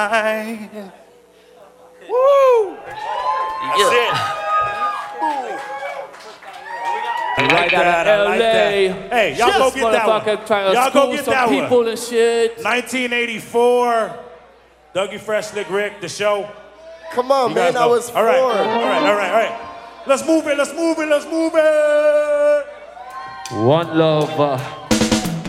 Woo! That's it. Right out of LA. Hey, y'all go get that one. Y'all go get that people one. And shit. 1984. Dougie Fresh, Slick Rick, the show. Come on, man. I was 4. All right. Let's move it. One love.